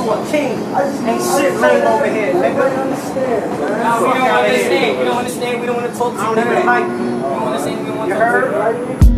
you a king. Ain't shit lame over here, nigga. Nah, we don't understand. We don't understand. We don't want to talk to you. I don't even like you. We don't understand. We don't want You to talk to you. heard?